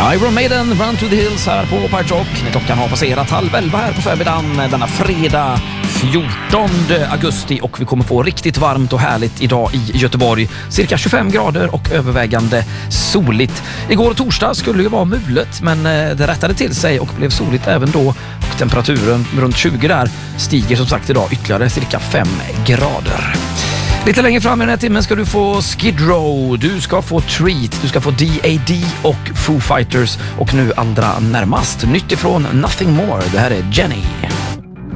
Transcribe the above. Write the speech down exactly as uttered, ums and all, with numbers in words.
Iron Maiden, Run to the Hills här på Pirate Rock. När klockan har passerat halv elva här på förmiddagen denna fredag fjortonde augusti och vi kommer få riktigt varmt och härligt idag i Göteborg. Cirka tjugofem grader och övervägande soligt. Igår torsdag skulle ju vara mulet men det rättade till sig och blev soligt även då och temperaturen runt tjugo där stiger som sagt idag ytterligare cirka fem grader. Lite längre fram i den här timmen ska du få Skid Row, du ska få Treat, du ska få D A D och Foo Fighters och nu allra närmast nytt ifrån Nothing More. Det här är Jenny.